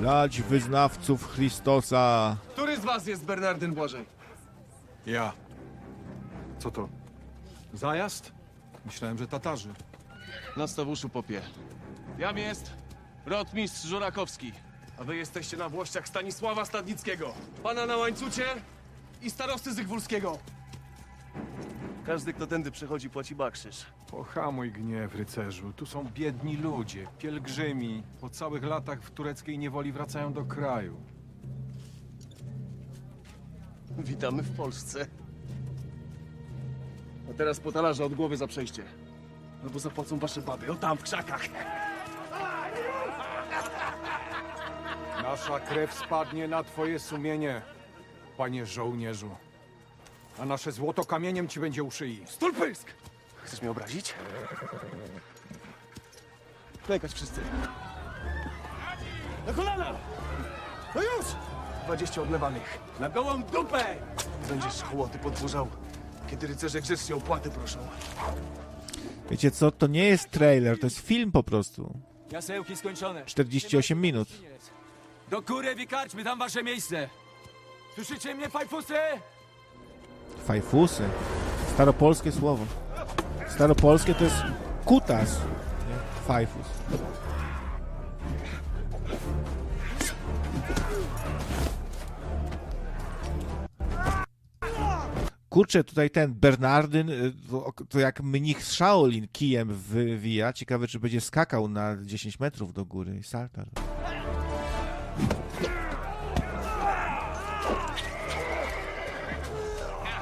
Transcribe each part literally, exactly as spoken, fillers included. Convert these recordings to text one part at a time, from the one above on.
Brać wyznawców Chrystusa. Który z was jest Bernardyn Błażej? Ja. Co to? Zajazd? Myślałem, że Tatarzy. Na stawuszu popie. Jam jest rotmistrz Żurakowski, a wy jesteście na włościach Stanisława Stadnickiego, pana na łańcucie i starosty Zygwulskiego. Każdy, kto tędy przechodzi, płaci bakrzyż. Pohamuj gniew, rycerzu. Tu są biedni ludzie, pielgrzymi. Po całych latach w tureckiej niewoli wracają do kraju. Witamy w Polsce. A teraz po talarze od głowy za przejście. Albo zapłacą wasze baby, o tam w krzakach. Nasza krew spadnie na twoje sumienie, panie żołnierzu. A nasze złoto kamieniem ci będzie u szyi. Stulpysk! Chcesz mnie obrazić? Klękać wszyscy. Na kolana! No już! Dwadzieścia odlewanych. Na gołą dupę! Będziesz hołoty podburzał, kiedy rycerze grzecznie o opłaty proszą. Wiecie co? To nie jest trailer, to jest film po prostu. Jasełki skończone. czterdzieści osiem minut. Do kurewi karczmy, tam wasze miejsce. Słyszycie mnie, fajfusy? Fajfusy. Staropolskie słowo. Staropolskie to jest kutas. Nie? Fajfus. Kurczę, tutaj ten Bernardyn, to, to jak mnich z Shaolin kijem wywija. Ciekawe, czy będzie skakał na dziesięć metrów do góry i saltar.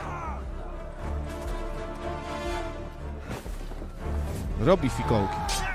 Robi fikołki.